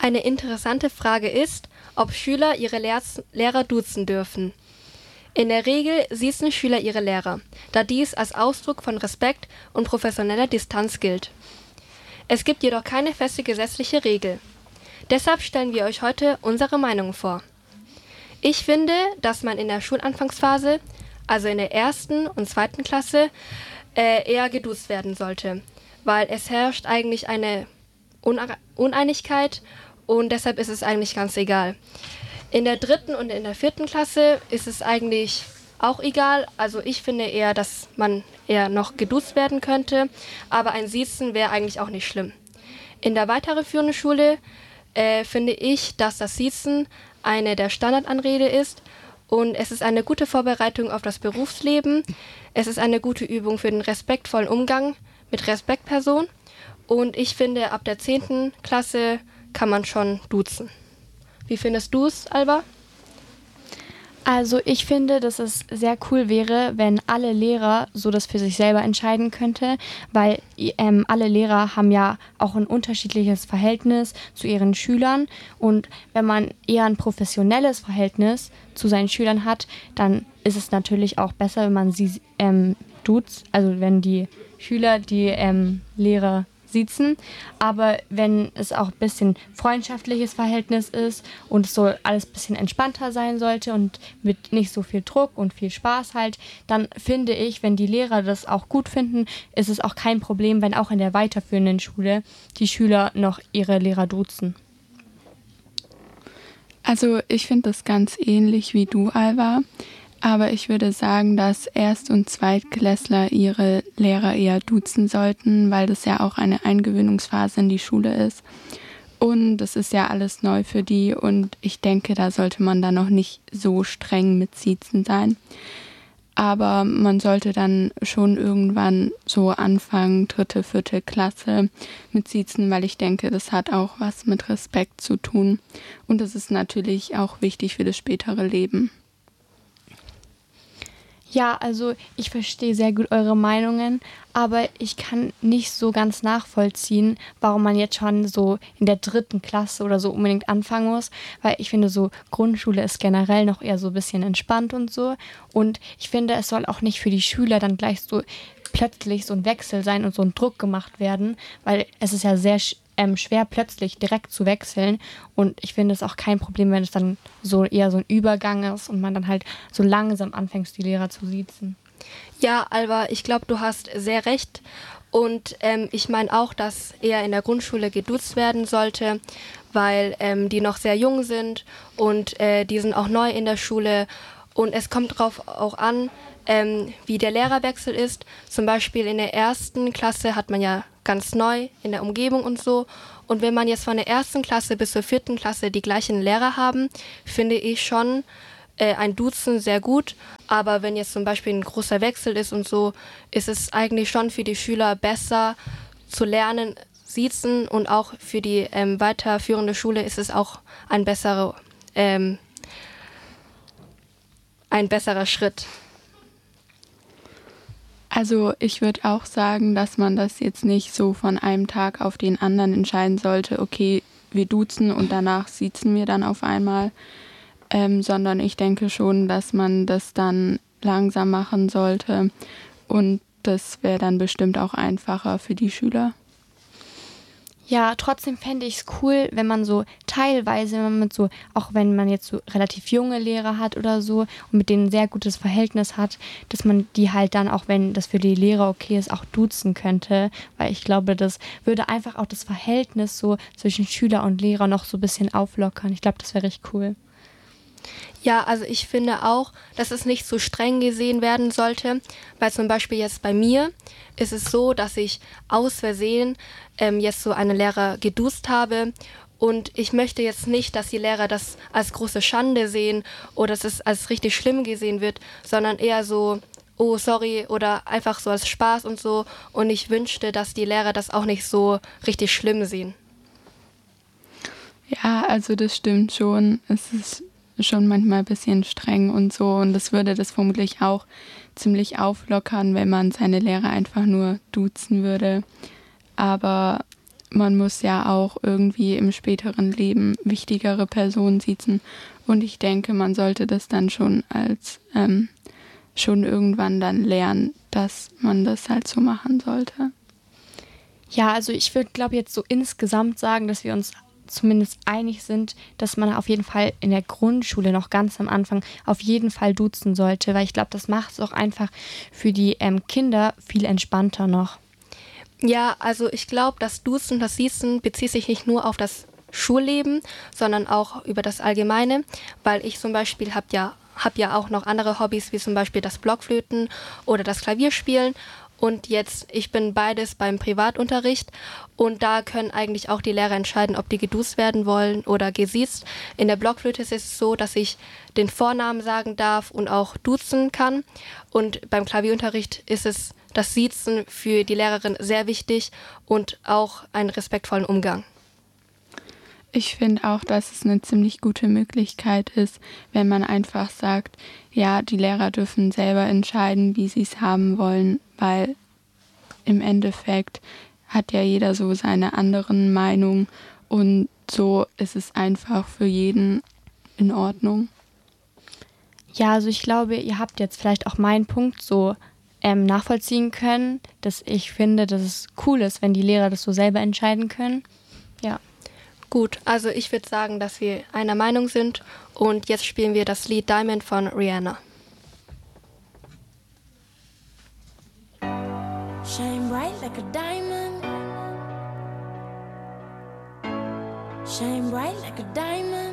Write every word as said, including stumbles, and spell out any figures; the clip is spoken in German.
Eine interessante Frage ist, ob Schüler ihre Lehr- Lehrer duzen dürfen. In der Regel siezen Schüler ihre Lehrer, da dies als Ausdruck von Respekt und professioneller Distanz gilt. Es gibt jedoch keine feste gesetzliche Regel. Deshalb stellen wir euch heute unsere Meinung vor. Ich finde, dass man in der Schulanfangsphase, also in der ersten und zweiten Klasse, äh, eher geduzt werden sollte, weil es herrscht eigentlich eine Une- Uneinigkeit und deshalb ist es eigentlich ganz egal. In der dritten und in der vierten Klasse ist es eigentlich auch egal. Also ich finde eher, dass man eher noch geduzt werden könnte, aber ein Siezen wäre eigentlich auch nicht schlimm. In der weiterführenden Schule äh, finde ich, dass das Siezen eine der Standardanrede ist und es ist eine gute Vorbereitung auf das Berufsleben. Es ist eine gute Übung für den respektvollen Umgang mit Respektpersonen und ich finde, ab der zehnten Klasse kann man schon duzen. Wie findest du es, Alba? Also ich finde, dass es sehr cool wäre, wenn alle Lehrer so das für sich selber entscheiden könnte, weil ähm, alle Lehrer haben ja auch ein unterschiedliches Verhältnis zu ihren Schülern und wenn man eher ein professionelles Verhältnis zu seinen Schülern hat, dann ist es natürlich auch besser, wenn man sie ähm, duzt, also wenn die Schüler die ähm, Lehrer siezen, aber wenn es auch ein bisschen freundschaftliches Verhältnis ist und es so alles ein bisschen entspannter sein sollte und mit nicht so viel Druck und viel Spaß halt, dann finde ich, wenn die Lehrer das auch gut finden, ist es auch kein Problem, wenn auch in der weiterführenden Schule die Schüler noch ihre Lehrer duzen. Also ich finde das ganz ähnlich wie du, Alva. Aber ich würde sagen, dass Erst- und Zweitklässler ihre Lehrer eher duzen sollten, weil das ja auch eine Eingewöhnungsphase in die Schule ist. Und das ist ja alles neu für die und ich denke, da sollte man dann noch nicht so streng mit Siezen sein. Aber man sollte dann schon irgendwann so anfangen, dritte, vierte Klasse mit Siezen, weil ich denke, das hat auch was mit Respekt zu tun. Und das ist natürlich auch wichtig für das spätere Leben. Ja, also ich verstehe sehr gut eure Meinungen, aber ich kann nicht so ganz nachvollziehen, warum man jetzt schon so in der dritten Klasse oder so unbedingt anfangen muss, weil ich finde, so Grundschule ist generell noch eher so ein bisschen entspannt und so und ich finde, es soll auch nicht für die Schüler dann gleich so plötzlich so ein Wechsel sein und so ein Druck gemacht werden, weil es ist ja sehr sch- ähm, schwer plötzlich direkt zu wechseln und ich finde es auch kein Problem, wenn es dann so eher so ein Übergang ist und man dann halt so langsam anfängt, die Lehrer zu siezen. Ja, Alba, ich glaube, du hast sehr recht. Und ähm, ich meine auch, dass eher in der Grundschule geduzt werden sollte, weil ähm, die noch sehr jung sind und äh, die sind auch neu in der Schule. Und es kommt darauf auch an, ähm, wie der Lehrerwechsel ist. Zum Beispiel in der ersten Klasse hat man ja ganz neu in der Umgebung und so. Und wenn man jetzt von der ersten Klasse bis zur vierten Klasse die gleichen Lehrer haben, finde ich schon äh, ein Duzen sehr gut. Aber wenn jetzt zum Beispiel ein großer Wechsel ist und so, ist es eigentlich schon für die Schüler besser zu lernen, siezen und auch für die ähm, weiterführende Schule ist es auch ein besserer, ähm, ein besserer Schritt. Also ich würde auch sagen, dass man das jetzt nicht so von einem Tag auf den anderen entscheiden sollte, okay, wir duzen und danach siezen wir dann auf einmal, ähm, sondern ich denke schon, dass man das dann langsam machen sollte und das wäre dann bestimmt auch einfacher für die Schüler. Ja, trotzdem fände ich es cool, wenn man so teilweise, wenn man mit so, auch wenn man jetzt so relativ junge Lehrer hat oder so und mit denen ein sehr gutes Verhältnis hat, dass man die halt dann, auch wenn das für die Lehrer okay ist, auch duzen könnte, weil ich glaube, das würde einfach auch das Verhältnis so zwischen Schüler und Lehrer noch so ein bisschen auflockern. Ich glaube, das wäre richtig cool. Ja, also ich finde auch, dass es nicht so streng gesehen werden sollte, weil zum Beispiel jetzt bei mir ist es so, dass ich aus Versehen ähm, jetzt so eine Lehrer geduzt habe und ich möchte jetzt nicht, dass die Lehrer das als große Schande sehen oder dass es als richtig schlimm gesehen wird, sondern eher so, oh sorry oder einfach so als Spaß und so und ich wünschte, dass die Lehrer das auch nicht so richtig schlimm sehen. Ja, also das stimmt schon. Es ist schon manchmal ein bisschen streng und so und das würde das vermutlich auch ziemlich auflockern, wenn man seine Lehrer einfach nur duzen würde. Aber man muss ja auch irgendwie im späteren Leben wichtigere Personen siezen. Und ich denke, man sollte das dann schon als ähm, schon irgendwann dann lernen, dass man das halt so machen sollte. Ja, also ich würde, glaube jetzt so insgesamt sagen, dass wir uns zumindest einig sind, dass man auf jeden Fall in der Grundschule noch ganz am Anfang auf jeden Fall duzen sollte, weil ich glaube, das macht es auch einfach für die ähm, Kinder viel entspannter noch. Ja, also ich glaube, das Duzen, das Siezen bezieht sich nicht nur auf das Schulleben, sondern auch über das Allgemeine, weil ich zum Beispiel habe ja, hab ja auch noch andere Hobbys, wie zum Beispiel das Blockflöten oder das Klavierspielen. Und jetzt, ich bin beides beim Privatunterricht und da können eigentlich auch die Lehrer entscheiden, ob die geduzt werden wollen oder gesiezt. In der Blockflöte ist es so, dass ich den Vornamen sagen darf und auch duzen kann. Und beim Klavierunterricht ist es das Siezen für die Lehrerin sehr wichtig und auch einen respektvollen Umgang. Ich finde auch, dass es eine ziemlich gute Möglichkeit ist, wenn man einfach sagt, ja, die Lehrer dürfen selber entscheiden, wie sie es haben wollen, weil im Endeffekt hat ja jeder so seine anderen Meinungen und so ist es einfach für jeden in Ordnung. Ja, also ich glaube, ihr habt jetzt vielleicht auch meinen Punkt so ähm, nachvollziehen können, dass ich finde, dass es cool ist, wenn die Lehrer das so selber entscheiden können. Ja. Gut, also ich würde sagen, dass wir einer Meinung sind und jetzt spielen wir das Lied Diamond von Rihanna. Shine bright like a diamond. Shine bright like a diamond.